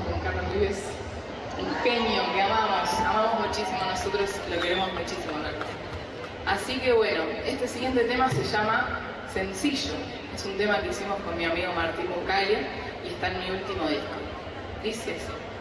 con Carlos Vives, un genio que amamos muchísimo, nosotros lo queremos muchísimo, ¿no? Así que bueno, este siguiente tema se llama Sencillo, es un tema que hicimos con mi amigo Martín Bucalia y está en mi último disco. Dice así.